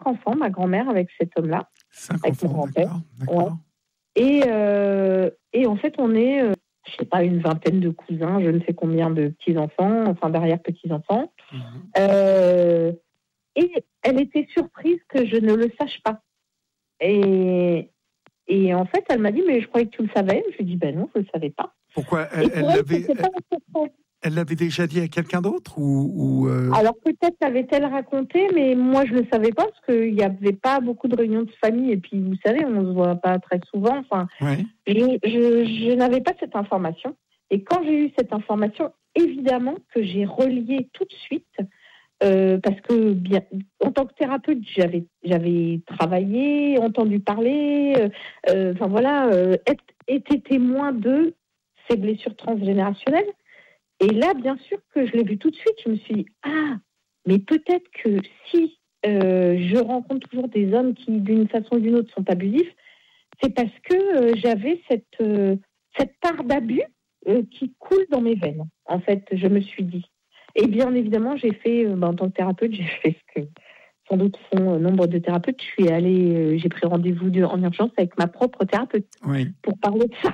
enfants, ma grand-mère, avec cet homme-là. 5 avec enfants, mon grand-père. d'accord. Et en fait, on est, je sais pas, une vingtaine de cousins, je ne sais combien de petits-enfants, enfin d'arrière-petits-enfants. Et elle était surprise que je ne le sache pas. Et en fait, elle m'a dit, mais je croyais que tu le savais. Je lui ai dit, ben non, je ne le savais pas. Pourquoi elle l'avait déjà dit à quelqu'un d'autre Alors peut-être l'avait-elle raconté, mais moi je ne le savais pas parce qu'il n'y avait pas beaucoup de réunions de famille. Et puis vous savez, on ne se voit pas très souvent. Enfin, je n'avais pas cette information. Et quand j'ai eu cette information, évidemment que j'ai relié tout de suite. Parce que bien, en tant que thérapeute, j'avais travaillé, entendu parler, enfin voilà, été témoin de ces blessures transgénérationnelles. Et là, bien sûr que je l'ai vu tout de suite, je me suis dit, mais peut-être que si je rencontre toujours des hommes qui, d'une façon ou d'une autre, sont abusifs, c'est parce que j'avais cette part d'abus qui coule dans mes veines. En fait, je me suis dit. Et bien évidemment, j'ai fait, en tant que thérapeute, j'ai fait ce que sans doute font nombre de thérapeutes. Je suis allée, j'ai pris rendez-vous en urgence avec ma propre thérapeute pour parler de ça.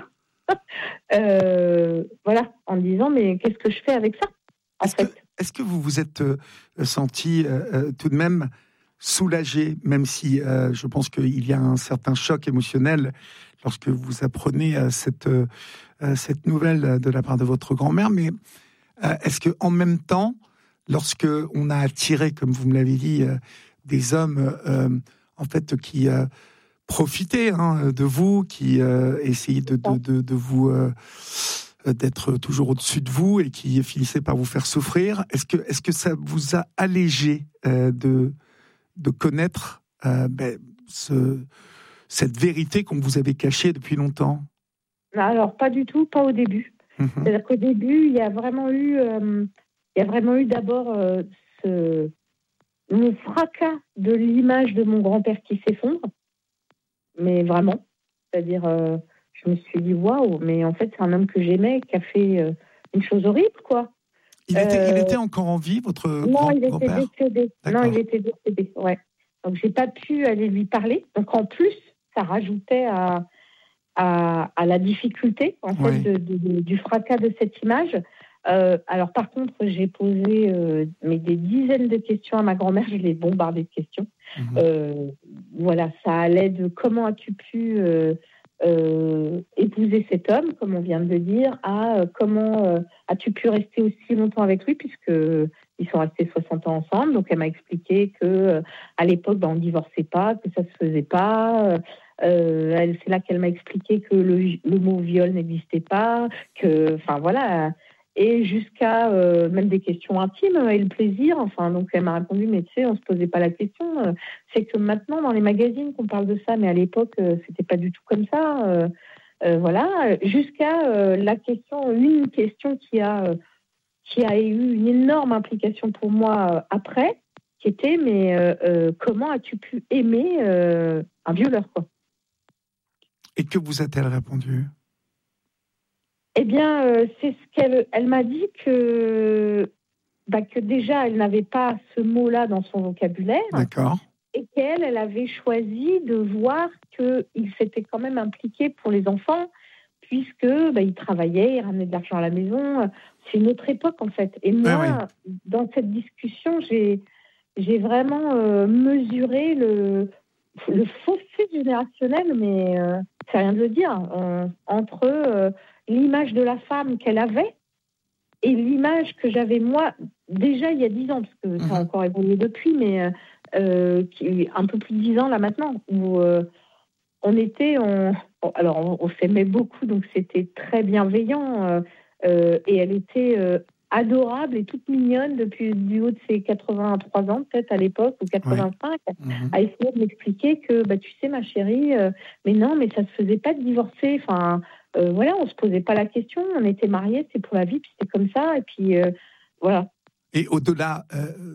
Voilà, en me disant, mais qu'est-ce que je fais avec ça, Est-ce que vous vous êtes senti tout de même soulagé, même si je pense qu'il y a un certain choc émotionnel lorsque vous apprenez cette nouvelle de la part de votre grand-mère, mais est-ce que en même temps, lorsque on a attiré, comme vous me l'avez dit, des hommes en fait qui profitaient de vous, qui essayaient de vous d'être toujours au-dessus de vous et qui finissaient par vous faire souffrir, est-ce que ça vous a allégé de connaître cette vérité qu'on vous avait cachée depuis longtemps? Alors pas du tout, pas au début. C'est-à-dire qu'au début, il y a vraiment eu d'abord le fracas de l'image de mon grand-père qui s'effondre, mais vraiment. C'est-à-dire, je me suis dit, waouh, mais en fait, c'est un homme que j'aimais, qui a fait une chose horrible, quoi. Il était encore en vie, votre grand-père? Non, il était décédé. Non, il était décédé, ouais. Donc, j'ai pas pu aller lui parler. Donc, en plus, ça rajoutait à la difficulté en fait du fracas de cette image. Alors par contre, j'ai posé des dizaines de questions à ma grand-mère, je l'ai bombardée de questions. Voilà, ça allait de comment as-tu pu épouser cet homme, comme on vient de le dire, à comment as-tu pu rester aussi longtemps avec lui, puisque ils sont restés 60 ans ensemble. Donc elle m'a expliqué que à l'époque, on divorçait pas, que ça se faisait pas. C'est là qu'elle m'a expliqué que le mot viol n'existait pas, que, enfin voilà, et jusqu'à même des questions intimes et le plaisir. Enfin, donc elle m'a répondu, mais tu sais, on se posait pas la question. C'est que maintenant dans les magazines qu'on parle de ça, mais à l'époque c'était pas du tout comme ça. Voilà, jusqu'à une question qui a eu une énorme implication pour moi après, qui était, mais comment as-tu pu aimer un violeur, quoi? Et que vous a-t-elle répondu? Eh bien, c'est ce qu'elle m'a dit que déjà, elle n'avait pas ce mot-là dans son vocabulaire. D'accord. Et elle avait choisi de voir qu'il s'était quand même impliqué pour les enfants, puisque il travaillait, il ramenait de l'argent à la maison. C'est une autre époque, en fait. Et moi, dans cette discussion, j'ai vraiment mesuré le fossé générationnel, mais c'est rien de le dire, entre l'image de la femme qu'elle avait et l'image que j'avais moi, déjà il y a 10 ans, parce que ça a encore évolué depuis, mais un peu plus de 10 ans là maintenant, où on s'aimait beaucoup, donc c'était très bienveillant, et elle était adorable et toute mignonne du haut de ses 83 ans, peut-être à l'époque, ou 85, à essayer de m'expliquer que, tu sais, ma chérie, mais non, mais ça se faisait pas de divorcer, enfin, voilà, on se posait pas la question, on était mariés, c'est pour la vie, puis c'était comme ça, et puis voilà. Et au-delà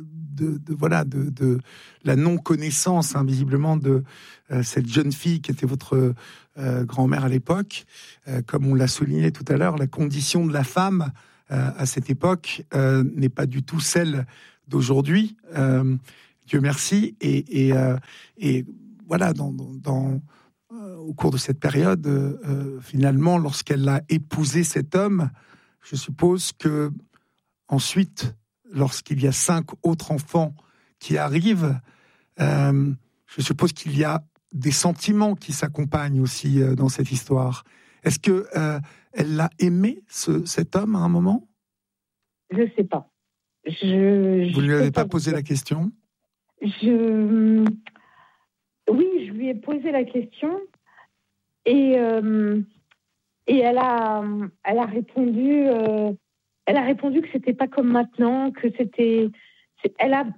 de la non-connaissance, visiblement, de cette jeune fille qui était votre grand-mère à l'époque, comme on l'a souligné tout à l'heure, la condition de la femme à cette époque n'est pas du tout celle d'aujourd'hui. Dieu merci. Et voilà, au cours de cette période, finalement, lorsqu'elle a épousé cet homme, je suppose que ensuite, lorsqu'il y a 5 autres enfants qui arrivent, je suppose qu'il y a des sentiments qui s'accompagnent aussi dans cette histoire. Est-ce que elle l'a aimé, cet homme, à un moment ? Je ne sais pas. Vous ne lui avez pas posé la question ? Oui, je lui ai posé la question et elle a répondu. Elle a répondu que c'était pas comme maintenant, que c'était. Elle a.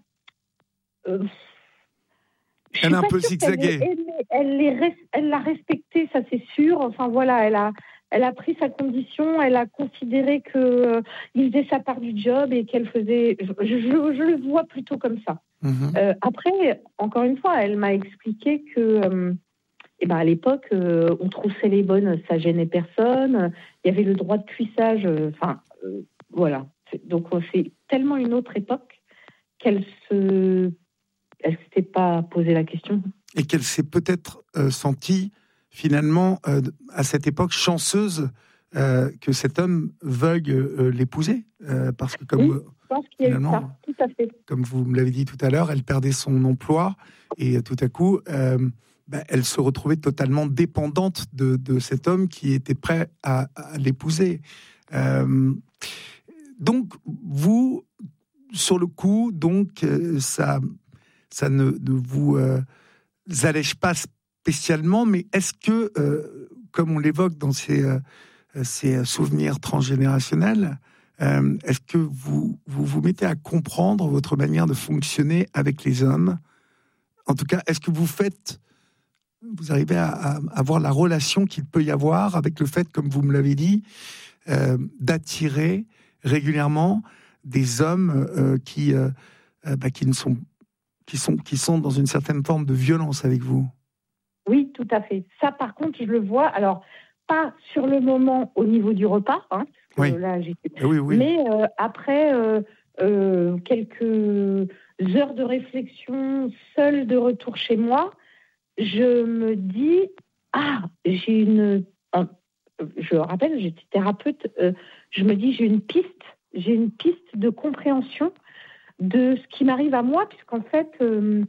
Elle a un peu zigzagué. Elle l'a respecté, ça c'est sûr. Enfin voilà, elle a pris sa condition, elle a considéré que il faisait sa part du job et qu'elle faisait. Je le vois plutôt comme ça. Après, encore une fois, elle m'a expliqué que, à l'époque, on troussait les bonnes, ça gênait personne. Il y avait le droit de cuissage. Voilà. Donc c'est tellement une autre époque qu'elle s'était pas posé la question. Et qu'elle s'est peut-être sentie finalement à cette époque chanceuse que cet homme veuille l'épouser, parce que comme je pense qu'il y a eu ça, tout à fait. Comme vous me l'avez dit tout à l'heure, elle perdait son emploi et tout à coup, elle se retrouvait totalement dépendante de cet homme qui était prêt à l'épouser. Donc vous, sur le coup, ça ne vous allège pas spécialement, mais est-ce que, comme on l'évoque dans ces souvenirs transgénérationnels, est-ce que vous mettez à comprendre votre manière de fonctionner avec les hommes ? En tout cas, est-ce que vous arrivez à avoir la relation qu'il peut y avoir avec le fait, comme vous me l'avez dit, d'attirer régulièrement des hommes qui sont dans une certaine forme de violence avec vous ? Oui, tout à fait. Ça, par contre, je le vois. Alors, pas sur le moment au niveau du repas, parce que oui. Là, Oui. Mais après quelques heures de réflexion, seule de retour chez moi, je me dis je rappelle, j'étais thérapeute. Je me dis j'ai une piste de compréhension de ce qui m'arrive à moi, puisqu'en fait, le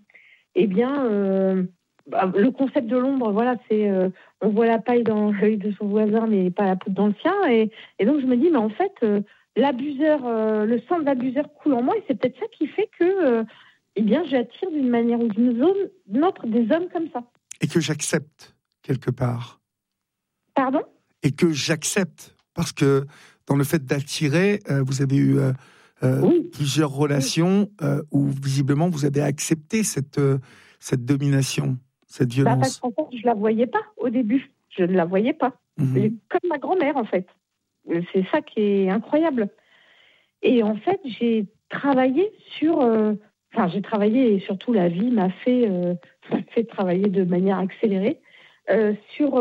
concept de l'ombre, voilà, c'est on voit la paille dans l'œil de son voisin, mais pas la poudre dans le sien. Et donc je me dis, mais en fait, l'abuseur, le sang de l'abuseur coule en moi, et c'est peut-être ça qui fait que, j'attire d'une manière ou d'une autre des hommes comme ça. Et que j'accepte quelque part. Pardon ? Et que j'accepte, parce que dans le fait d'attirer, vous avez eu plusieurs relations où visiblement vous avez accepté cette domination, cette violence. Parce qu'en fait, je la voyais pas au début. Je ne la voyais pas. Comme ma grand-mère, en fait. C'est ça qui est incroyable. Et en fait, j'ai travaillé j'ai travaillé, et surtout la vie m'a fait travailler de manière accélérée sur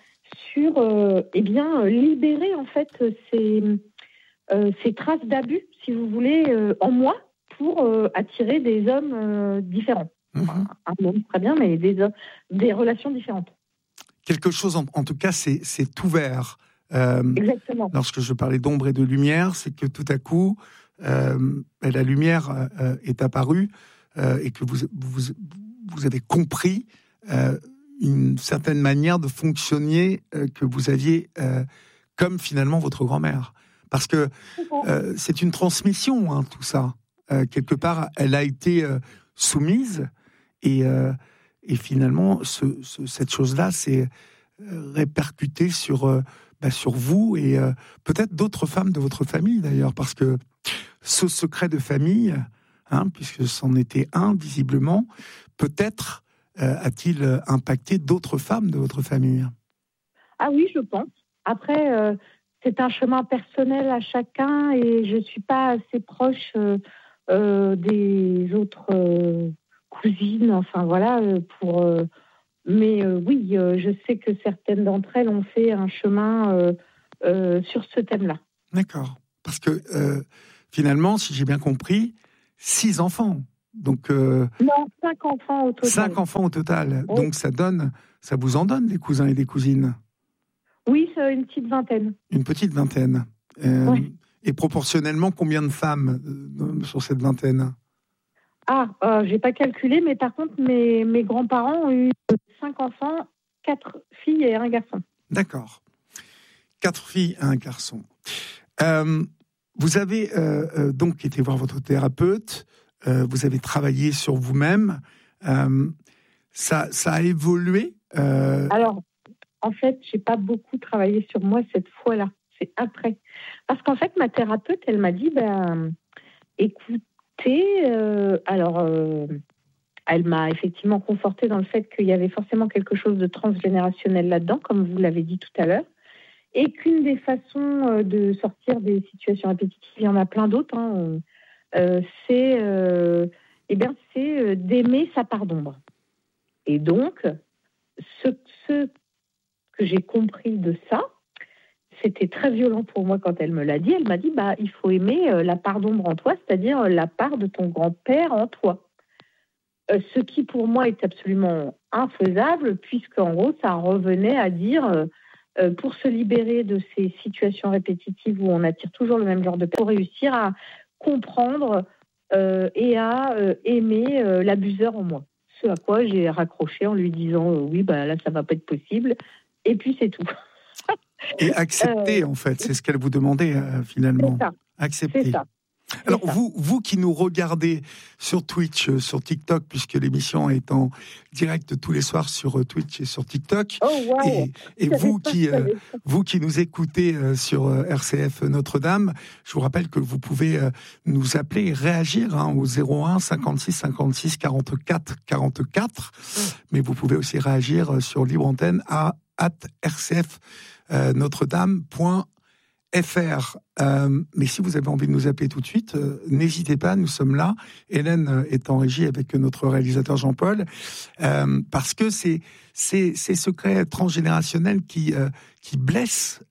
libérer en fait ces traces d'abus, si vous voulez, en moi pour attirer des hommes différents. Un homme très bien, mais des relations différentes. Quelque chose, en tout cas, c'est ouvert. Exactement. Lorsque je parlais d'ombre et de lumière, c'est que tout à coup, la lumière est apparue et que vous avez compris une certaine manière de fonctionner que vous aviez comme finalement votre grand-mère. Parce que c'est une transmission, tout ça. Quelque part, elle a été soumise et finalement, cette chose-là s'est répercutée sur vous et peut-être d'autres femmes de votre famille d'ailleurs, parce que ce secret de famille, puisque c'en était un visiblement, peut-être a-t-il impacté d'autres femmes de votre famille ? Ah oui, je pense. Après, c'est un chemin personnel à chacun et je ne suis pas assez proche des autres cousines, enfin voilà, mais oui, je sais que certaines d'entre elles ont fait un chemin sur ce thème-là. D'accord. Parce que finalement, si j'ai bien compris, 6 enfants Donc, non, 5 enfants au total. 5 enfants au total. Oui. Donc, ça vous en donne des cousins et des cousines? Oui, c'est une petite vingtaine. Une petite vingtaine. Ouais. Et proportionnellement, combien de femmes sur cette vingtaine? J'ai pas calculé, mais par contre, mes grands-parents ont eu 5 enfants, 4 filles et un garçon. D'accord. 4 filles et un garçon. Vous avez donc été voir votre thérapeute, vous avez travaillé sur vous-même. Ça a évolué Alors, en fait, j'ai pas beaucoup travaillé sur moi cette fois-là. C'est après. Parce qu'en fait, ma thérapeute, elle m'a dit, écoutez, elle m'a effectivement confortée dans le fait qu'il y avait forcément quelque chose de transgénérationnel là-dedans, comme vous l'avez dit tout à l'heure, et qu'une des façons de sortir des situations répétitives, il y en a plein d'autres, c'est d'aimer sa part d'ombre. Et donc, ce que j'ai compris de ça, c'était très violent pour moi quand elle me l'a dit. Elle m'a dit, il faut aimer la part d'ombre en toi, c'est-à-dire la part de ton grand-père en toi. Ce qui, pour moi, est absolument infaisable, puisqu'en gros, ça revenait à dire, pour se libérer de ces situations répétitives où on attire toujours le même genre de personnes, pour réussir à comprendre et à aimer l'abuseur en moi. Ce à quoi j'ai raccroché en lui disant, oui, là, ça va pas être possible. Et puis, c'est tout. Et accepter, en fait, c'est ce qu'elle vous demandait finalement. C'est ça. Accepter. C'est ça. Alors, vous qui nous regardez sur Twitch, sur TikTok, puisque l'émission est en direct tous les soirs sur Twitch et sur TikTok, et vous qui nous écoutez sur RCF Notre-Dame, je vous rappelle que vous pouvez nous appeler et réagir au 01 56 56 44 44, mais vous pouvez aussi réagir sur Libre Antenne à @rcf notre-dame.fr. Mais si vous avez envie de nous appeler tout de suite, n'hésitez pas, nous sommes là. Hélène est en régie avec notre réalisateur Jean-Paul, parce que c'est ces secrets transgénérationnels qui blessent.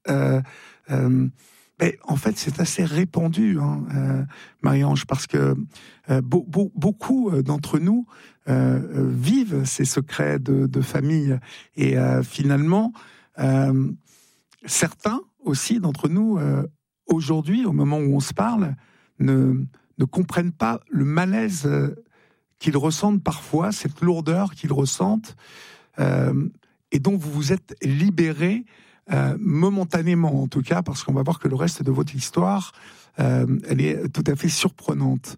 En fait, c'est assez répandu, Marie-Ange, parce que beaucoup d'entre nous vivent ces secrets de famille. Et finalement, certains aussi d'entre nous, aujourd'hui, au moment où on se parle, ne comprennent pas le malaise qu'ils ressentent parfois, cette lourdeur qu'ils ressentent, et dont vous vous êtes libérés momentanément, en tout cas, parce qu'on va voir que le reste de votre histoire, elle est tout à fait surprenante.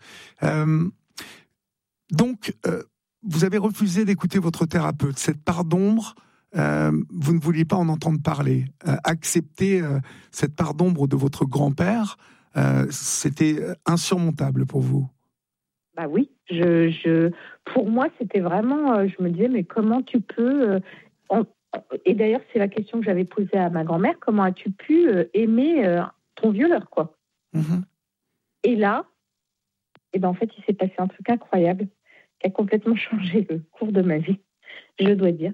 Donc, vous avez refusé d'écouter votre thérapeute. Cette part d'ombre, vous ne vouliez pas en entendre parler. Accepter cette part d'ombre de votre grand-père, c'était insurmontable pour vous. Oui, pour moi, c'était vraiment, je me disais, mais comment tu peux... Et d'ailleurs, c'est la question que j'avais posée à ma grand-mère, comment as-tu pu aimer ton violeur, quoi. Mm-hmm. Et là, en fait, il s'est passé un truc incroyable qui a complètement changé le cours de ma vie, je dois dire.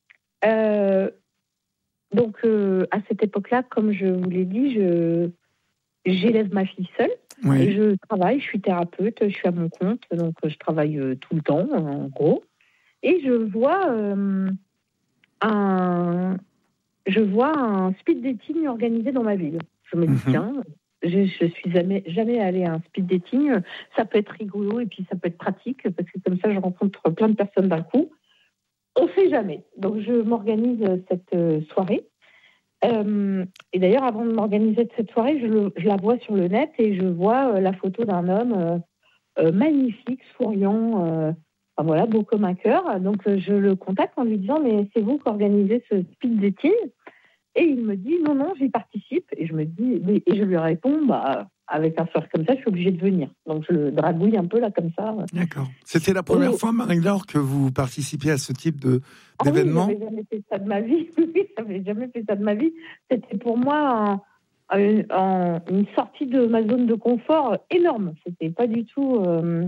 Donc, à cette époque-là, comme je vous l'ai dit, j'élève ma fille seule. Oui. Et je travaille, je suis thérapeute, je suis à mon compte, donc je travaille tout le temps, en gros. Et je vois un speed dating organisé dans ma ville. Je me dis, tiens, je suis jamais allée à un speed dating. Ça peut être rigolo et puis ça peut être pratique, parce que comme ça, je rencontre plein de personnes d'un coup. On ne sait jamais. Donc, je m'organise cette soirée. Et d'ailleurs, avant de m'organiser cette soirée, je la vois sur le net et je vois la photo d'un homme magnifique, souriant, beau comme un cœur. Donc, je le contacte en lui disant, mais c'est vous qui organisez ce speed dating? Et il me dit, non, j'y participe. Et je lui réponds, avec un soir comme ça, je suis obligée de venir. Donc, je le dragouille un peu, là, comme ça. D'accord. C'était la première fois, Marie-Laure, que vous participiez à ce type d'événement? Oui, j'avais jamais fait ça de ma vie. Oui, j'avais jamais fait ça de ma vie. C'était pour moi une sortie de ma zone de confort énorme. C'était pas du tout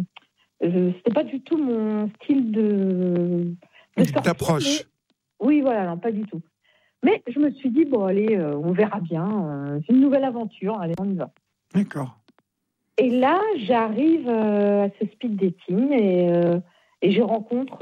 mon style de d'approche. Oui, voilà, non, pas du tout. Mais je me suis dit, bon, allez, on verra bien. C'est une nouvelle aventure. Allez, on y va. D'accord. Et là, j'arrive à ce speed dating et je rencontre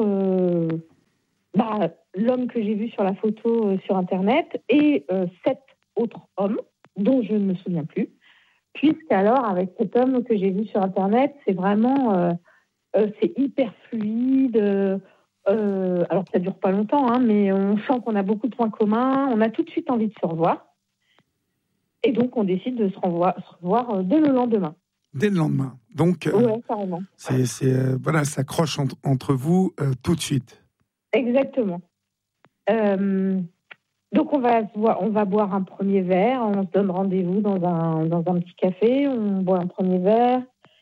l'homme que j'ai vu sur la photo sur Internet et 7 autres hommes dont je ne me souviens plus. Puisqu'alors, avec cet homme que j'ai vu sur Internet, c'est vraiment c'est hyper fluide. Alors, ça dure pas longtemps, hein, mais on sent qu'on a beaucoup de points communs. On a tout de suite envie de se revoir. Et donc, on décide de se revoir dès le lendemain. Dès le lendemain. Donc, ouais, carrément. Voilà, ça accroche entre vous tout de suite. Exactement. Donc, on va boire un premier verre. On se donne rendez-vous dans un petit café. On boit un premier verre.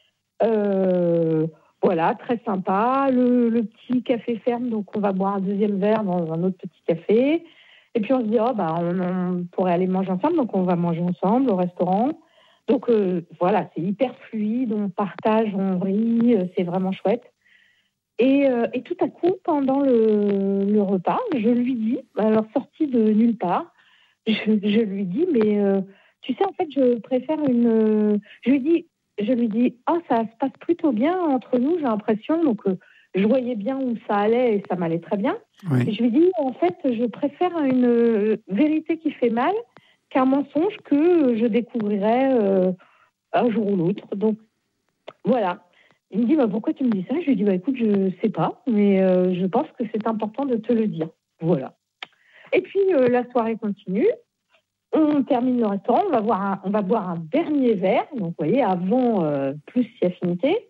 Voilà, très sympa. Le petit café ferme, donc on va boire un deuxième verre dans un autre petit café. Et puis on se dit, on pourrait aller manger ensemble, donc on va manger ensemble au restaurant. Donc voilà, c'est hyper fluide, on partage, on rit, c'est vraiment chouette. Et tout à coup, pendant le repas, je lui dis, alors sorti de nulle part, je lui dis, mais tu sais, en fait, je préfère Je lui dis, ça se passe plutôt bien entre nous, j'ai l'impression. Donc, je voyais bien où ça allait et ça m'allait très bien. Oui. Et je lui dis, en fait, je préfère une vérité qui fait mal qu'un mensonge que je découvrirai un jour ou l'autre. Donc, voilà. Il me dit, pourquoi tu me dis ça? Je lui dis, écoute, je sais pas, mais je pense que c'est important de te le dire. Voilà. Et puis, la soirée continue. On termine le restaurant, on va boire un dernier verre. Donc, vous voyez, avant, plus si affinité.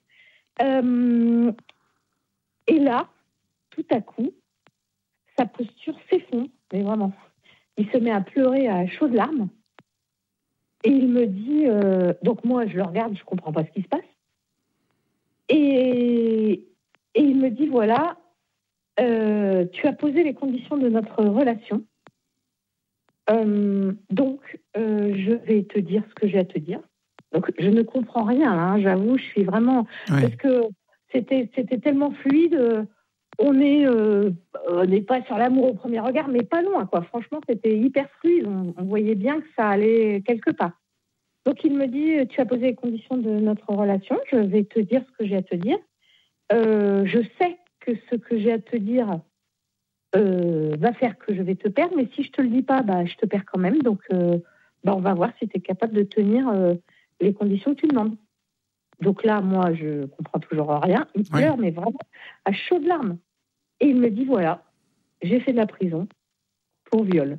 Et là, tout à coup, sa posture s'effondre, mais vraiment. Il se met à pleurer à chaudes larmes. Et il me dit... donc, moi, je le regarde, je ne comprends pas ce qui se passe. Et il me dit, voilà, tu as posé les conditions de notre relation. Donc, je vais te dire ce que j'ai à te dire. Donc, je ne comprends rien, hein, j'avoue, je suis vraiment... Oui. Parce que c'était tellement fluide, on n'est pas sur l'amour au premier regard, mais pas loin, quoi. Franchement, c'était hyper fluide, on voyait bien que ça allait quelque part. Donc, il me dit, tu as posé les conditions de notre relation, je vais te dire ce que j'ai à te dire. Je sais que ce que j'ai à te dire... va faire que je vais te perdre, mais si je te le dis pas, je te perds quand même. Donc, on va voir si tu es capable de tenir les conditions que tu demandes. Donc là, moi, je comprends toujours rien. Il pleure, mais vraiment à chaudes larmes. Et il me dit, voilà, j'ai fait de la prison pour viol.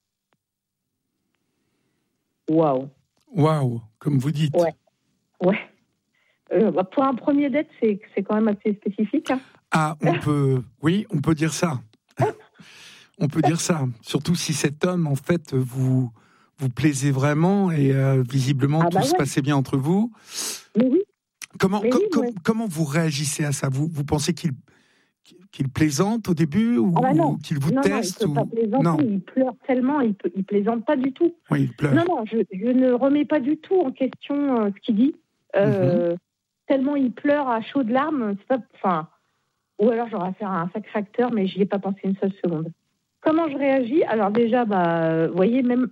Waouh. Waouh, comme vous dites. Ouais. Pour un premier date, c'est quand même assez spécifique. Hein. Ah, on peut dire ça. On peut dire ça, surtout si cet homme, en fait, vous plaisez vraiment et visiblement tout se passait bien entre vous. Mais oui. Comment vous réagissez à ça? Vous pensez qu'il plaisante au début ou qu'il vous teste? Non, il ne peut pas plaisanter, il pleure tellement, il plaisante pas du tout. Oui, il pleure. Non, je ne remets pas du tout en question ce qu'il dit. Tellement il pleure à chaudes larmes, ou alors j'aurais affaire à un sacré acteur, mais je n'y ai pas pensé une seule seconde. Comment je réagis? Alors déjà, vous voyez, même,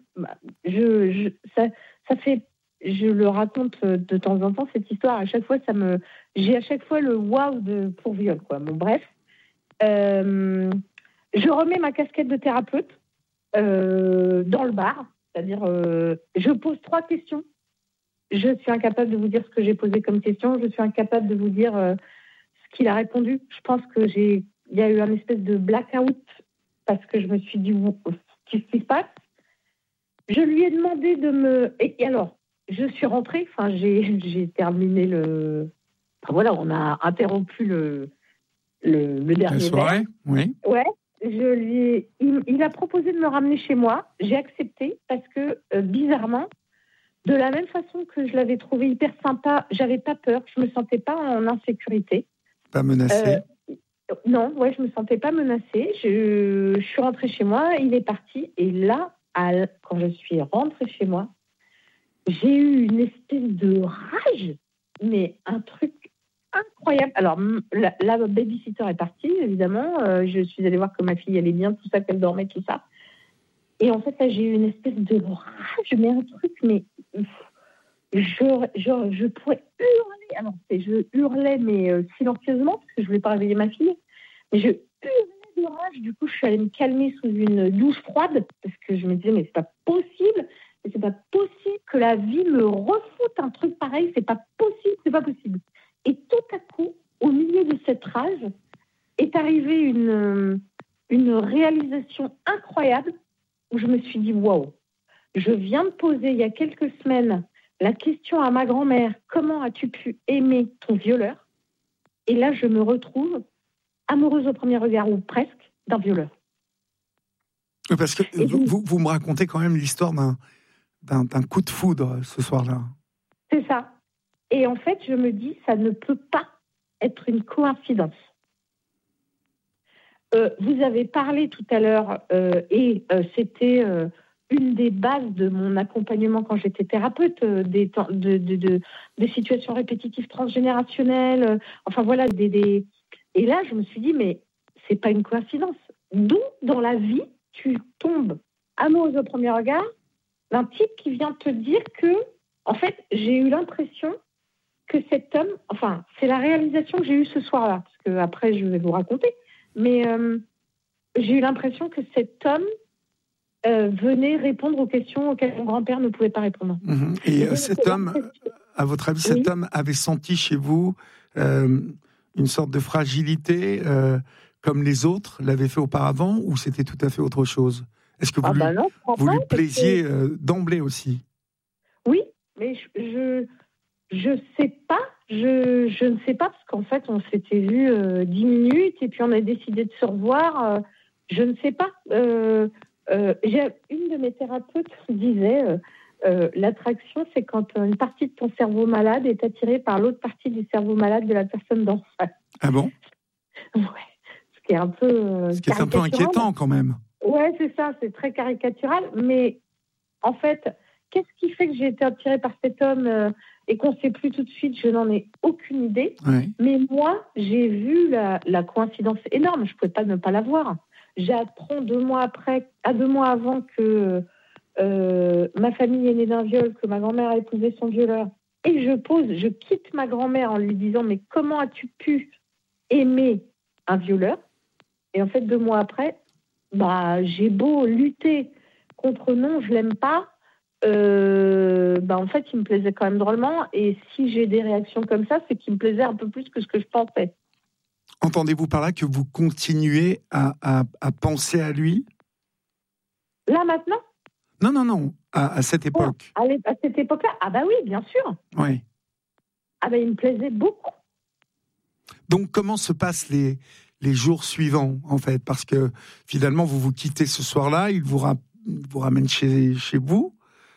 ça fait, je le raconte de temps en temps, cette histoire, à chaque fois, j'ai à chaque fois le waouh pour viol, quoi. Bon, bref. Je remets ma casquette de thérapeute dans le bar, c'est-à-dire, je pose 3 questions. Je suis incapable de vous dire ce que j'ai posé comme question, je suis incapable de vous dire ce qu'il a répondu. Je pense qu'il y a eu un espèce de blackout parce que je me suis dit, qu'est-ce qui se passe? Je lui ai demandé de me... Et alors, je suis rentrée, j'ai terminé on a interrompu le dernier soirée, oui. Ouais, il a proposé de me ramener chez moi. J'ai accepté parce que, bizarrement, de la même façon que je l'avais trouvé hyper sympa, j'avais pas peur, je me sentais pas en insécurité. Pas menacée? Non, je me sentais pas menacée. Je suis rentrée chez moi, il est parti. Et là, quand je suis rentrée chez moi, j'ai eu une espèce de rage, mais un truc incroyable. Alors, la babysitter est partie, évidemment. Je suis allée voir que ma fille allait bien, tout ça, qu'elle dormait, tout ça. Et en fait, là, j'ai eu une espèce de rage, mais un truc, mais je pourrais hurler. Alors, je hurlais, mais silencieusement, parce que je ne voulais pas réveiller ma fille. Mais je hurlais de rage. Du coup, je suis allée me calmer sous une douche froide, parce que je me disais, mais c'est pas possible. C'est pas possible que la vie me refoute un truc pareil. C'est pas possible, c'est pas possible. Et tout à coup, au milieu de cette rage, est arrivée une réalisation incroyable où je me suis dit, waouh, je viens de poser il y a quelques semaines la question à ma grand-mère, comment as-tu pu aimer ton violeur? Et là, je me retrouve amoureuse au premier regard, ou presque, d'un violeur. Parce que vous me racontez quand même l'histoire d'un coup de foudre ce soir-là. C'est ça. Et en fait, je me dis, ça ne peut pas être une coïncidence. Vous avez parlé tout à l'heure, c'était une des bases de mon accompagnement quand j'étais thérapeute, de situations répétitives transgénérationnelles, enfin voilà, et là, je me suis dit, mais c'est pas une coïncidence. D'où, dans la vie, tu tombes amoureuse au premier regard d'un type qui vient te dire que, en fait, j'ai eu l'impression que cet homme, enfin, c'est la réalisation que j'ai eue ce soir-là, parce que après, je vais vous raconter, mais j'ai eu l'impression que cet homme venait répondre aux questions auxquelles mon grand-père ne pouvait pas répondre. Mmh. Et cet homme, à votre avis, cet homme avait senti chez vous une sorte de fragilité comme les autres l'avaient fait auparavant, ou c'était tout à fait autre chose? Est-ce que vous lui plaisiez d'emblée aussi? Oui, mais je sais pas. Je ne sais pas, parce qu'en fait, on s'était vu 10 minutes et puis on a décidé de se revoir. Je ne sais pas. Une de mes thérapeutes disait l'attraction, c'est quand une partie de ton cerveau malade est attirée par l'autre partie du cerveau malade de la personne d'en face. Ah bon? Ouais. Ce qui est un peu inquiétant quand même. Ouais, c'est ça. C'est très caricatural. Mais en fait, qu'est-ce qui fait que j'ai été attirée par cet homme et qu'on ne sait plus tout de suite? Je n'en ai aucune idée. Oui. Mais moi, j'ai vu la coïncidence énorme. Je ne pouvais pas ne pas la voir. J'apprends 2 mois avant que ma famille est née d'un viol, que ma grand-mère a épousé son violeur. Et je quitte ma grand-mère en lui disant, mais comment as-tu pu aimer un violeur? Et en fait, 2 mois après, j'ai beau lutter contre non, je l'aime pas. En fait, il me plaisait quand même drôlement. Et si j'ai des réactions comme ça, c'est qu'il me plaisait un peu plus que ce que je pensais. Entendez-vous par là que vous continuez à penser à lui? Là, maintenant? Non, à cette époque. À cette époque-là? Ah bah oui, bien sûr. Oui. Ah bah, il me plaisait beaucoup. Donc, comment se passent les jours suivants, en fait? Parce que, finalement, vous vous quittez ce soir-là, il vous ramène chez vous.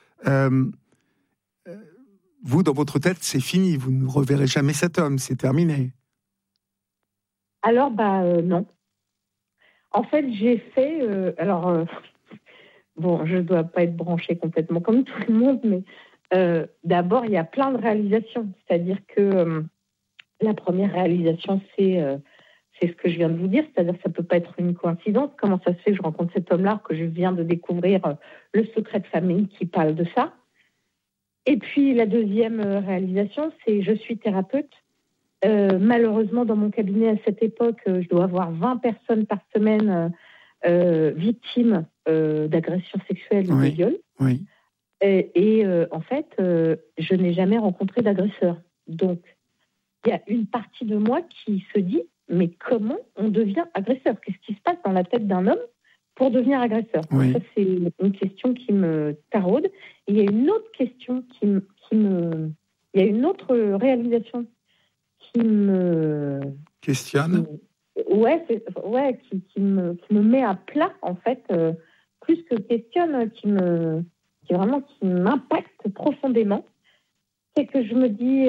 Vous, dans votre tête, c'est fini. Vous ne reverrez jamais cet homme, c'est terminé. Alors, non. En fait, j'ai fait... je ne dois pas être branchée complètement comme tout le monde, mais d'abord, il y a plein de réalisations. C'est-à-dire que la première réalisation, c'est ce que je viens de vous dire. C'est-à-dire que ça ne peut pas être une coïncidence. Comment ça se fait que je rencontre cet homme-là, que je viens de découvrir le secret de famille qui parle de ça? Et puis, la deuxième réalisation, c'est je suis thérapeute. Malheureusement, dans mon cabinet, à cette époque, je dois avoir 20 personnes par semaine victimes d'agressions sexuelles ou de viols. Oui. Et en fait, je n'ai jamais rencontré d'agresseur. Donc, il y a une partie de moi qui se dit, mais comment on devient agresseur? Qu'est-ce qui se passe dans la tête d'un homme pour devenir agresseur? Oui. Ça, c'est une question qui me taraude. Et il y a une autre question il y a une autre réalisation qui me questionne. Qui me met à plat, en fait, plus que questionne, qui m'impacte profondément. C'est que je me dis,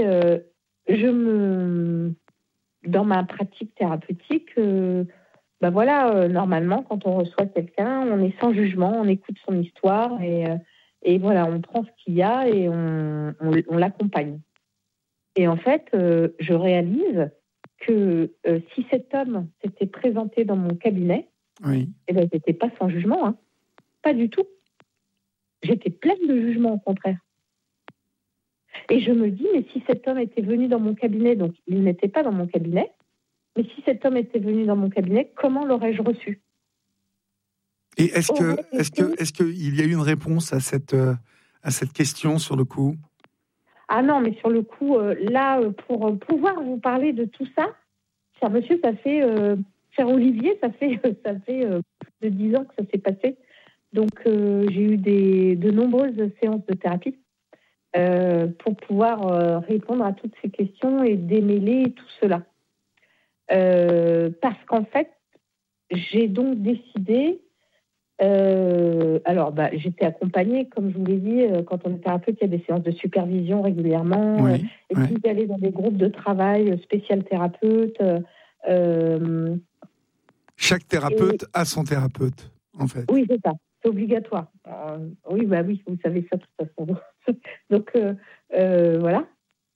dans ma pratique thérapeutique, normalement, quand on reçoit quelqu'un, on est sans jugement, on écoute son histoire et voilà, on prend ce qu'il y a et on l'accompagne. Et en fait, je réalise que si cet homme s'était présenté dans mon cabinet, j'étais pas sans jugement, hein. Pas du tout. J'étais pleine de jugement, au contraire. Et je me dis, mais si cet homme était venu dans mon cabinet, donc il n'était pas dans mon cabinet, mais si cet homme était venu dans mon cabinet, comment l'aurais-je reçu ? Et est-ce qu'il y a eu une réponse à cette question sur le coup ? Ah non, mais sur le coup, là, pour pouvoir vous parler de tout ça, cher monsieur, cher Olivier, ça fait plus de 10 ans que ça s'est passé. Donc, j'ai eu de nombreuses séances de thérapie pour pouvoir répondre à toutes ces questions et démêler tout cela. Parce qu'en fait, j'ai donc décidé... j'étais accompagnée, comme je vous l'ai dit, quand on est thérapeute, il y a des séances de supervision régulièrement, et puis d'aller dans des groupes de travail spécial thérapeute. Chaque thérapeute a son thérapeute, en fait. Oui, c'est ça, c'est obligatoire. Oui, vous savez ça de toute façon. Donc, voilà.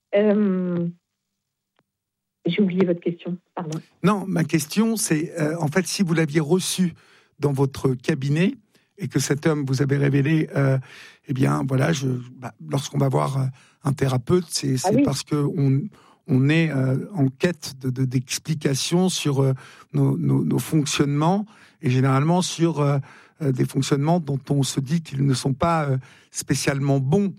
J'ai oublié votre question, pardon. Non, ma question, c'est, en fait, si vous l'aviez reçu dans votre cabinet et que cet homme vous avait révélé, eh bien, voilà, lorsqu'on va voir un thérapeute, c'est parce que on est en quête d'explications sur nos fonctionnements et généralement sur des fonctionnements dont on se dit qu'ils ne sont pas spécialement bons.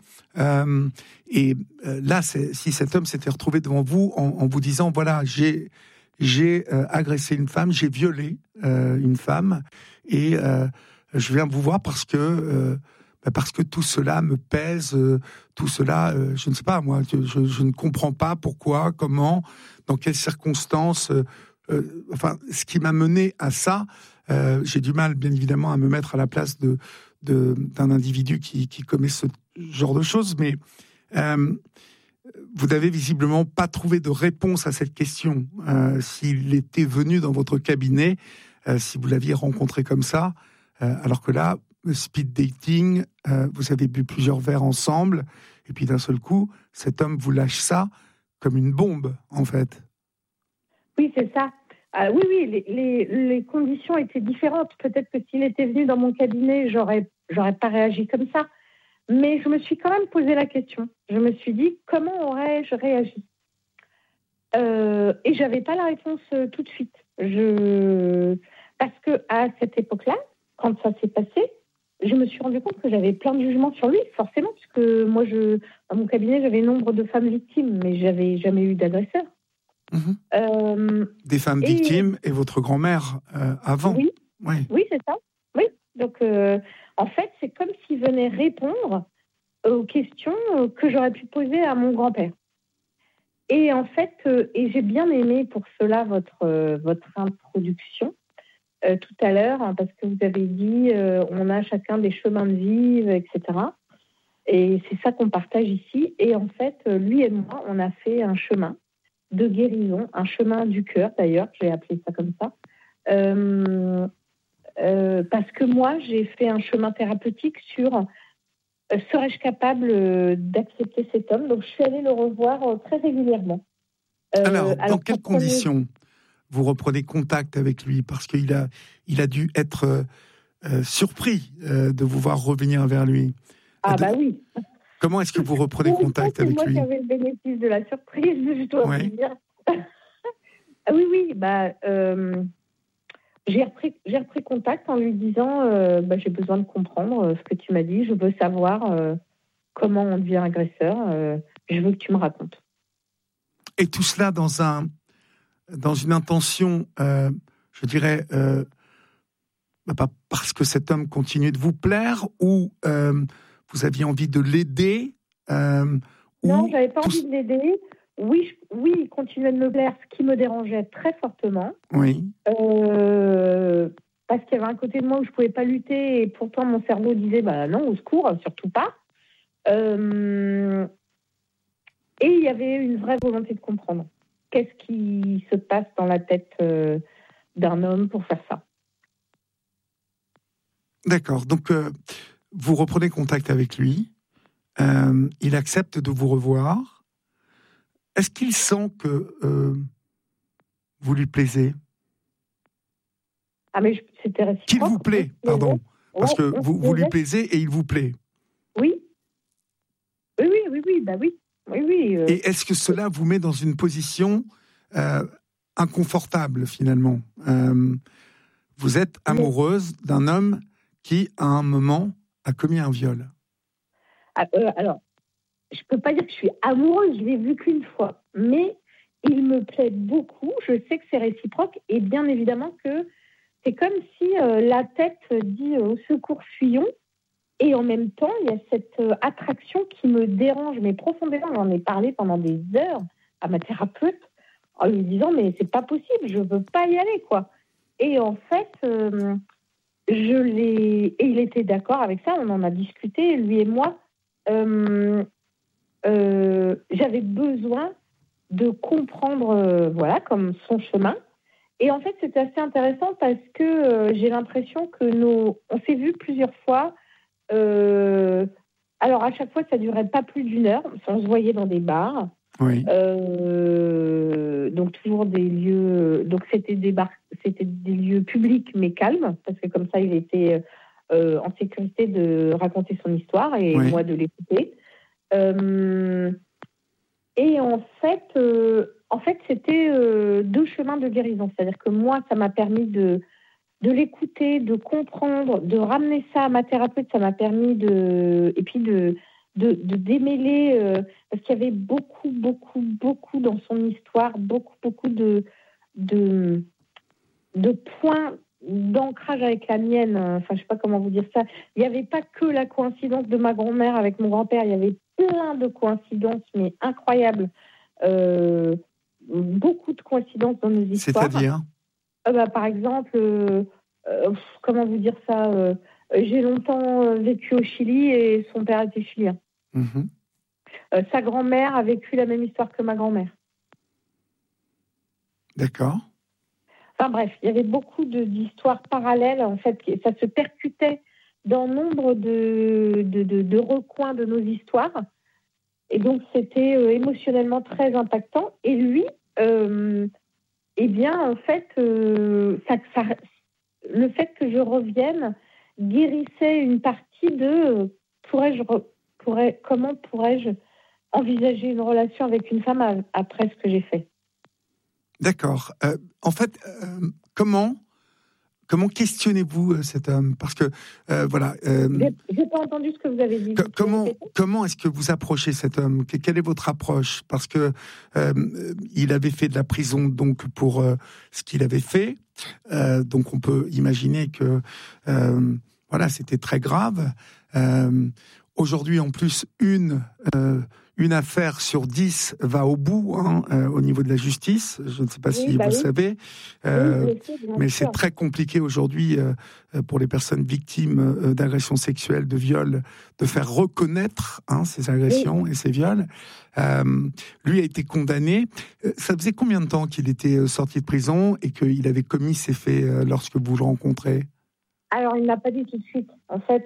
Là, si cet homme s'était retrouvé devant vous en vous disant, voilà, j'ai agressé une femme, j'ai violé une femme, et je viens vous voir parce que tout cela me pèse, tout cela, je ne sais pas, moi, je ne comprends pas pourquoi, comment, dans quelles circonstances, ce qui m'a mené à ça, j'ai du mal, bien évidemment, à me mettre à la place d'un individu qui commet ce genre de choses, mais vous n'avez visiblement pas trouvé de réponse à cette question. S'il était venu dans votre cabinet, si vous l'aviez rencontré comme ça, alors que là, speed dating, vous avez bu plusieurs verres ensemble, et puis d'un seul coup, cet homme vous lâche ça comme une bombe, en fait. Oui, c'est ça. Oui, les conditions étaient différentes. Peut-être que s'il était venu dans mon cabinet, j'aurais pas réagi comme ça. Mais je me suis quand même posé la question. Je me suis dit, comment aurais-je réagi ? Et j'avais pas la réponse tout de suite. Parce que à cette époque-là, quand ça s'est passé, je me suis rendu compte que j'avais plein de jugements sur lui, forcément, puisque moi, dans mon cabinet, j'avais nombre de femmes victimes, mais j'avais jamais eu d'agresseur. Des femmes victimes et votre grand-mère avant. Oui, c'est ça. Oui. Donc, en fait, c'est comme s'il venait répondre aux questions que j'aurais pu poser à mon grand-père. Et en fait, et j'ai bien aimé pour cela votre introduction tout à l'heure, hein, parce que vous avez dit on a chacun des chemins de vie, etc. Et c'est ça qu'on partage ici. Et en fait, lui et moi, on a fait un chemin de guérison, un chemin du cœur d'ailleurs, j'ai appelé ça comme ça, parce que moi j'ai fait un chemin thérapeutique sur serais-je capable d'accepter cet homme, donc je suis allée le revoir très régulièrement. Alors, dans quelles conditions vous reprenez contact avec lui, parce qu'il a dû être surpris de vous voir revenir vers lui. Oui. Comment est-ce que vous reprenez contact avec lui ? C'est moi qui avais le bénéfice de la surprise, je dois vous dire. J'ai repris contact en lui disant j'ai besoin de comprendre ce que tu m'as dit, je veux savoir comment on devient agresseur, je veux que tu me racontes. Et tout cela dans une intention, je dirais, pas parce que cet homme continuait de vous plaire, ou vous aviez envie de l'aider Non, j'avais pas envie de l'aider. Oui, il continuait de me plaire, ce qui me dérangeait très fortement. Oui. Parce qu'il y avait un côté de moi où je pouvais pas lutter, et pourtant mon cerveau disait non, au secours, surtout pas. Et il y avait une vraie volonté de comprendre. Qu'est-ce qui se passe dans la tête d'un homme pour faire ça ? D'accord. Donc, vous reprenez contact avec lui. Il accepte de vous revoir. Est-ce qu'il sent que vous lui plaisez ? Mais c'était réciproque. Qu'il vous plaît, pardon. Parce que vous lui plaisez et il vous plaît. Oui. Oui, Oui, oui. Et est-ce que cela vous met dans une position inconfortable, finalement? Vous êtes amoureuse d'un homme qui, à un moment, a commis un viol. Alors, je ne peux pas dire que je suis amoureuse, je ne l'ai vu qu'une fois. Mais il me plaît beaucoup, je sais que c'est réciproque, et bien évidemment que c'est comme si la tête dit au secours, fuyons. Et en même temps, il y a cette attraction qui me dérange, mais profondément. J'en ai parlé pendant des heures à ma thérapeute en lui disant mais c'est pas possible, je veux pas y aller, quoi. Et en fait, et il était d'accord avec ça. On en a discuté, lui et moi. J'avais besoin de comprendre, voilà, comme son chemin. Et en fait, c'était assez intéressant parce que j'ai l'impression que on s'est vus plusieurs fois. Alors, à chaque fois, ça durait pas plus d'1 heure. On se voyait dans des bars. Oui. Donc, toujours des lieux. Donc, c'était des bars, c'était des lieux publics, mais calmes, parce que comme ça, il était en sécurité de raconter son histoire et moi de l'écouter. Et en fait, c'était 2 chemins de guérison. C'est-à-dire que moi, ça m'a permis de l'écouter, de comprendre, de ramener ça à ma thérapeute. Ça m'a permis de démêler, parce qu'il y avait beaucoup dans son histoire, beaucoup de points d'ancrage avec la mienne. Enfin, je sais pas comment vous dire ça. Il n'y avait pas que la coïncidence de ma grand-mère avec mon grand-père. Il y avait plein de coïncidences, mais incroyables. Beaucoup de coïncidences dans nos histoires. C'est-à-dire par exemple, comment vous dire ça, j'ai longtemps vécu au Chili et son père était chilien. Mm-hmm. Sa grand-mère a vécu la même histoire que ma grand-mère. D'accord. Enfin bref, il y avait beaucoup d'histoires parallèles, en fait, ça se percutait dans nombre de recoins de nos histoires. Et donc, c'était émotionnellement très impactant. Et lui, eh bien, en fait, le fait que je revienne guérissait une partie de comment pourrais-je envisager une relation avec une femme après ce que j'ai fait. D'accord. En fait, comment questionnez-vous cet homme? Parce que, voilà... J'ai pas entendu ce que vous avez dit. Comment est-ce que vous approchez cet homme? Quelle est votre approche? Parce que il avait fait de la prison donc pour ce qu'il avait fait. Donc on peut imaginer que voilà, c'était très grave. Aujourd'hui, en plus, une affaire sur 10 va au bout au niveau de la justice. Je ne sais pas si vous savez, mais c'est très compliqué aujourd'hui pour les personnes victimes d'agressions sexuelles, de viols, de faire reconnaître ces agressions et ces viols. Lui a été condamné. Ça faisait combien de temps qu'il était sorti de prison et qu'il avait commis ces faits lorsque vous le rencontrez? Alors, il ne l'a pas dit tout de suite. En fait...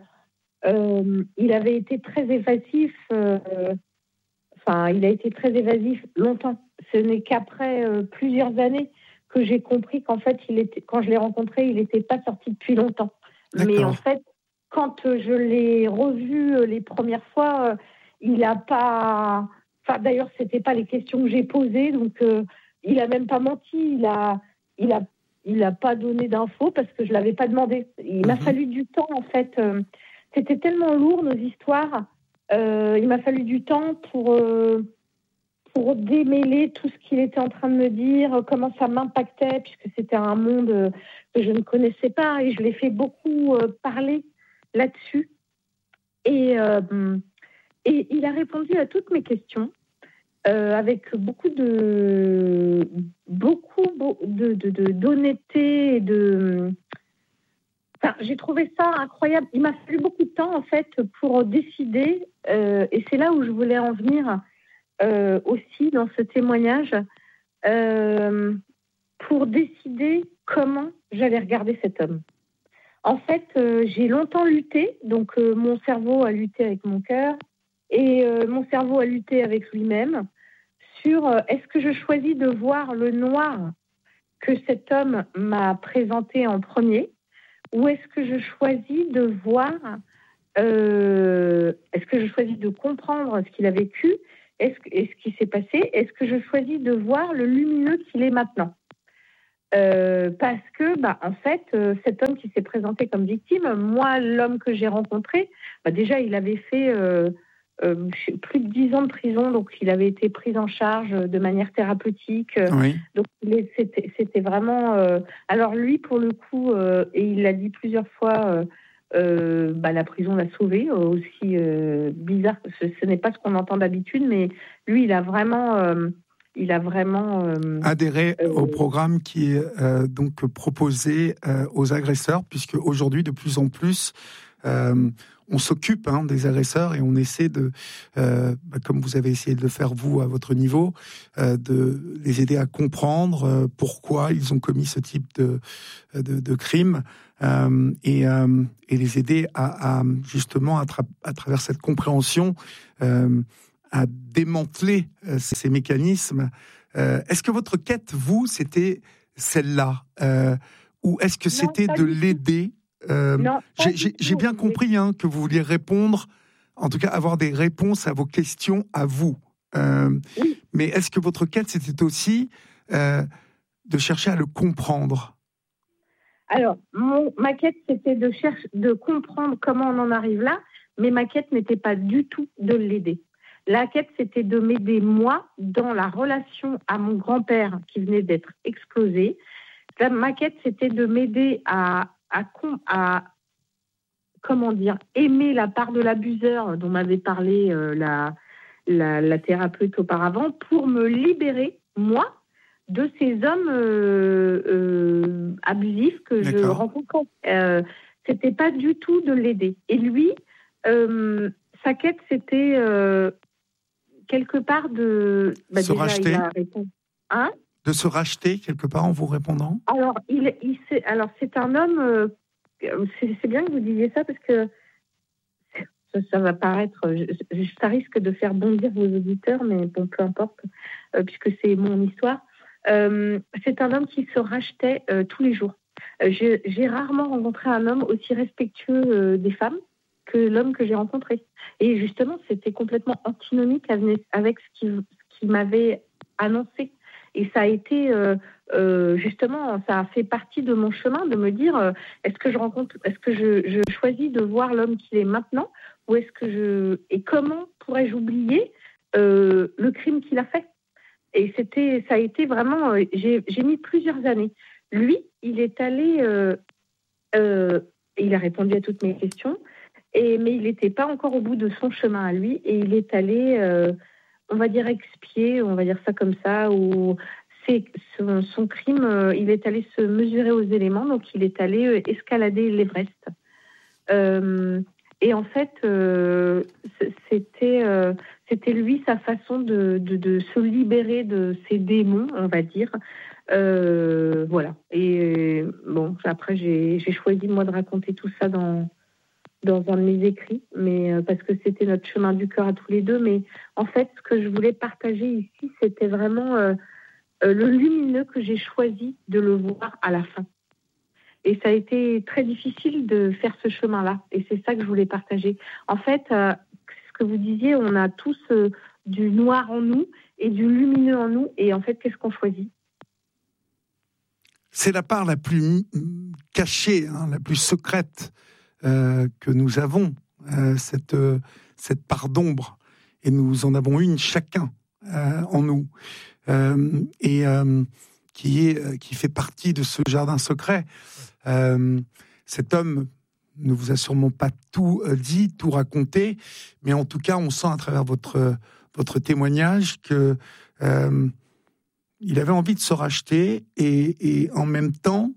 il avait été très évasif. Il a été très évasif longtemps. Ce n'est qu'après plusieurs années que j'ai compris qu'en fait, quand je l'ai rencontré, il n'était pas sorti depuis longtemps. D'accord. Mais en fait, quand je l'ai revu les premières fois, il n'a pas... Enfin, d'ailleurs, c'était pas les questions que j'ai posées, donc il a même pas menti. Il a pas donné d'infos parce que je l'avais pas demandé. Il m'a fallu du temps, en fait. C'était tellement lourd, nos histoires. Il m'a fallu du temps pour démêler tout ce qu'il était en train de me dire, comment ça m'impactait, puisque c'était un monde que je ne connaissais pas, et je l'ai fait beaucoup parler là-dessus. Et il a répondu à toutes mes questions avec beaucoup d'honnêteté et de... Enfin, j'ai trouvé ça incroyable. Il m'a fallu beaucoup de temps, en fait, pour décider, et c'est là où je voulais en venir aussi dans ce témoignage, pour décider comment j'allais regarder cet homme. En fait, j'ai longtemps lutté, donc mon cerveau a lutté avec mon cœur, et mon cerveau a lutté avec lui-même, sur est-ce que je choisis de voir le noir que cet homme m'a présenté en premier, ou est-ce que je choisis de voir, est-ce que je choisis de comprendre ce qu'il a vécu et ce qui s'est passé, est-ce que je choisis de voir le lumineux qu'il est maintenant ? Parce que, en fait, cet homme qui s'est présenté comme victime, moi, l'homme que j'ai rencontré, déjà, il avait fait plus de 10 ans de prison, donc il avait été pris en charge de manière thérapeutique. Oui. Donc, c'était vraiment... alors, lui, pour le coup, et il l'a dit plusieurs fois, la prison l'a sauvé, aussi bizarre, ce n'est pas ce qu'on entend d'habitude, mais lui, il a vraiment adhéré au programme qui est donc proposé aux agresseurs, puisque aujourd'hui, de plus en plus, on s'occupe des agresseurs et on essaie de, comme vous avez essayé de le faire vous à votre niveau, de les aider à comprendre pourquoi ils ont commis ce type de crime et les aider à justement à travers cette compréhension à démanteler ces mécanismes. Est-ce que votre quête, vous, c'était celle-là ou est-ce que c'était de l'aider ? Non, j'ai bien compris que vous vouliez répondre, en tout cas avoir des réponses à vos questions à vous. Oui. Mais est-ce que votre quête, c'était aussi de chercher à le comprendre ? Alors, ma quête, c'était de comprendre comment on en arrive là, mais ma quête n'était pas du tout de l'aider. La quête, c'était de m'aider, moi, dans la relation à mon grand-père qui venait d'être explosé. Ma quête, c'était de m'aider à aimer la part de l'abuseur dont m'avait parlé la thérapeute auparavant, pour me libérer, moi, de ces hommes abusifs que je rencontrais. C'était pas du tout de l'aider. Et lui, sa quête, c'était quelque part de... se racheter. De se racheter quelque part en vous répondant. Alors, c'est un homme... c'est bien que vous disiez ça parce que ça va paraître... ça risque de faire bondir vos auditeurs, mais bon, peu importe, puisque c'est mon histoire. C'est un homme qui se rachetait tous les jours. J'ai rarement rencontré un homme aussi respectueux des femmes que l'homme que j'ai rencontré. Et justement, c'était complètement antinomique avec ce qu'il m'avait annoncé. Et ça a été, justement, ça a fait partie de mon chemin de me dire, est-ce que je choisis de voir l'homme qu'il est maintenant, ou et comment pourrais-je oublier le crime qu'il a fait? Et ça a été vraiment, j'ai mis plusieurs années. Lui, il est allé, il a répondu à toutes mes questions, mais il n'était pas encore au bout de son chemin à lui, et il est allé, on va dire expier, on va dire ça comme ça, ou son crime, il est allé se mesurer aux éléments, donc il est allé escalader l'Everest. Et en fait, c'était lui, sa façon de se libérer de ses démons, on va dire. Voilà. Et bon, après, j'ai choisi, moi, de raconter tout ça dans un de mes écrits, mais parce que c'était notre chemin du cœur à tous les deux. Mais en fait, ce que je voulais partager ici, c'était vraiment le lumineux que j'ai choisi de le voir à la fin. Et ça a été très difficile de faire ce chemin-là. Et c'est ça que je voulais partager. En fait, ce que vous disiez, on a tous du noir en nous et du lumineux en nous. Et en fait, qu'est-ce qu'on choisit ? C'est la part la plus cachée, la plus secrète que nous avons, cette part d'ombre. Et nous en avons une chacun en nous. Qui fait partie de ce jardin secret. Cet homme ne vous a sûrement pas tout dit, tout raconté, mais en tout cas, on sent à travers votre témoignage que il avait envie de se racheter et en même temps,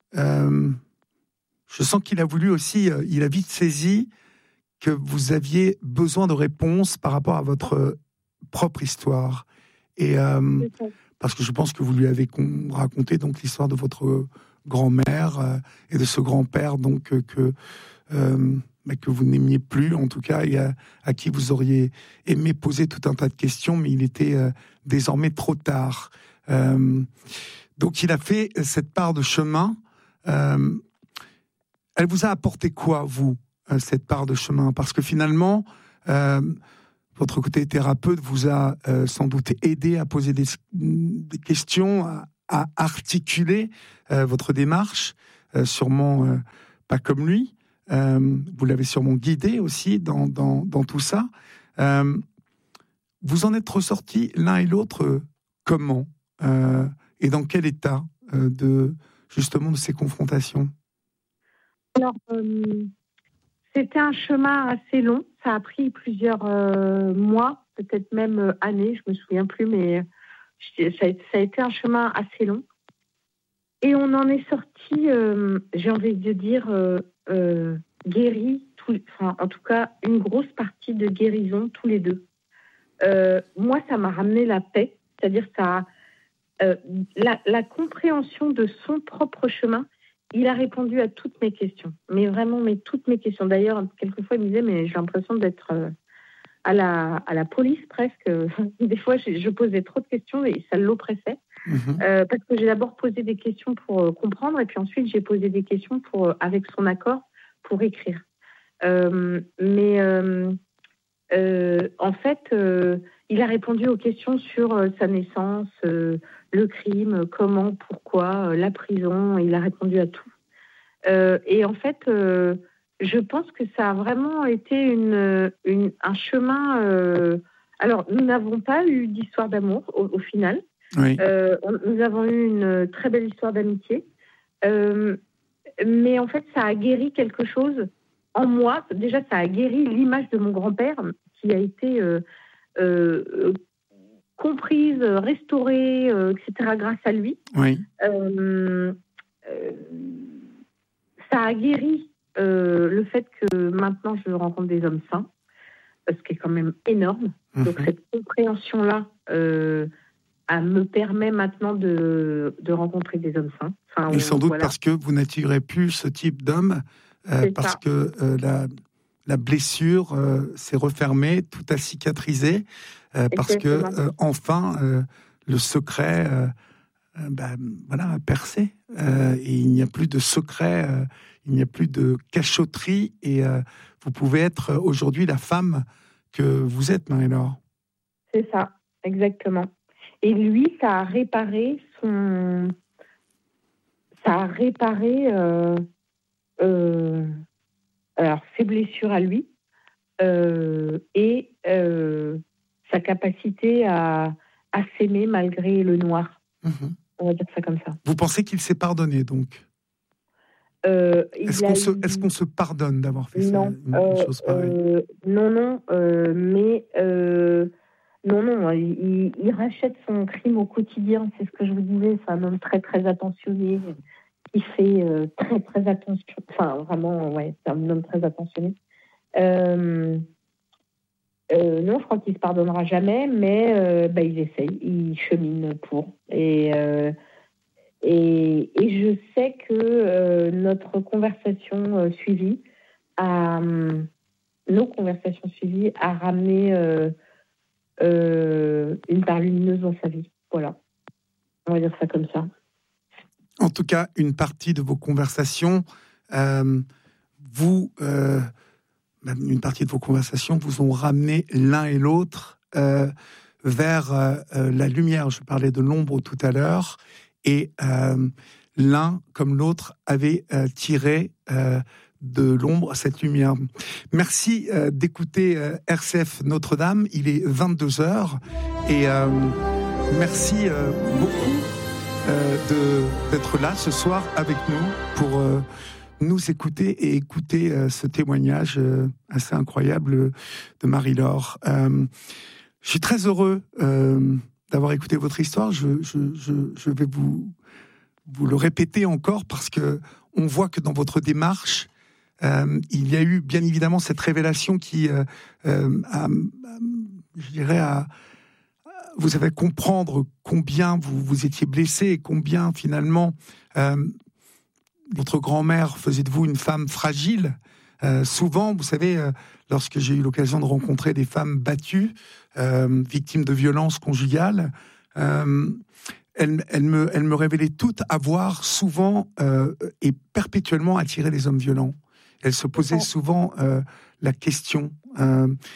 je sens qu'il a voulu aussi, il a vite saisi que vous aviez besoin de réponses par rapport à votre propre histoire. Et parce que je pense que vous lui avez raconté donc l'histoire de votre grand-mère et de ce grand-père donc que vous n'aimiez plus en tout cas et à qui vous auriez aimé poser tout un tas de questions, mais il était désormais trop tard. Donc il a fait cette part de chemin. Elle vous a apporté quoi, vous, cette part de chemin? Parce que finalement, votre côté thérapeute vous a sans doute aidé à poser des questions, à articuler votre démarche, sûrement pas comme lui. Vous l'avez sûrement guidé aussi dans tout ça. Vous en êtes ressortis l'un et l'autre comment et dans quel état justement de ces confrontations? Alors, c'était un chemin assez long. Ça a pris plusieurs mois, peut-être même années, je me souviens plus, mais ça a été un chemin assez long. Et on en est sorti, j'ai envie de dire, guéris, en tout cas, une grosse partie de guérison tous les deux. Moi, ça m'a ramené la paix, c'est-à-dire ça, la compréhension de son propre chemin. Il a répondu à toutes mes questions, mais vraiment, toutes mes questions. D'ailleurs, quelquefois, il me disait, mais j'ai l'impression d'être à la police presque. Des fois, je posais trop de questions et ça l'oppressait. Parce que j'ai d'abord posé des questions pour comprendre, et puis ensuite, j'ai posé des questions avec son accord pour écrire. En fait, il a répondu aux questions sur sa naissance, le crime, comment, pourquoi, la prison. Il a répondu à tout. Et en fait, je pense que ça a vraiment été un chemin. Alors, nous n'avons pas eu d'histoire d'amour au final. Oui. Nous avons eu une très belle histoire d'amitié. Mais en fait, ça a guéri quelque chose en moi. Déjà, ça a guéri l'image de mon grand-père qui a été comprise, restaurée, etc. grâce à lui. Oui. Ça a guéri le fait que maintenant je rencontre des hommes sains, ce qui est quand même énorme. Donc cette compréhension-là me permet maintenant de rencontrer des hommes sains. Et sans doute parce que vous n'attirez plus ce type d'homme, parce que la blessure s'est refermée, tout a cicatrisé, parce que enfin le secret a percé. Et il n'y a plus de secret, il n'y a plus de cachotterie, et vous pouvez être aujourd'hui la femme que vous êtes, Marie-Laure. C'est ça, exactement. Et lui, ça a réparé ses blessures à lui, et sa capacité à s'aimer malgré le noir. On va dire ça comme ça. Vous pensez qu'il s'est pardonné, donc? Est-ce qu'on se pardonne d'avoir fait une chose pareille? Non, il rachète son crime au quotidien, c'est ce que je vous disais. C'est un homme très, très attentionné, qui fait très, très attention. Enfin, vraiment, c'est un homme très attentionné. Non, je crois qu'il ne se pardonnera jamais, mais il essaye, il chemine pour. Et je sais que nos conversations suivies a ramené une part lumineuse dans sa vie. Voilà. On va dire ça comme ça. En tout cas, une partie de vos conversations, une partie de vos conversations vous ont ramené l'un et l'autre vers la lumière. Je parlais de l'ombre tout à l'heure, et l'un comme l'autre avait tiré de l'ombre cette lumière. Merci d'écouter RCF Notre-Dame. Il est 22h, et merci beaucoup d'être là ce soir avec nous pour nous écouter et écouter ce témoignage assez incroyable de Marie-Laure. Je suis très heureux d'avoir écouté votre histoire. Je vais vous le répéter encore, parce que on voit que dans votre démarche, il y a eu bien évidemment cette révélation qui vous avez comprendre combien vous étiez blessé, et combien finalement votre grand-mère faisait de vous une femme fragile. Souvent, vous savez, lorsque j'ai eu l'occasion de rencontrer des femmes battues, victimes de violences conjugales, elles me révélaient toutes avoir souvent et perpétuellement attiré les hommes violents. Elles se posaient souvent la question.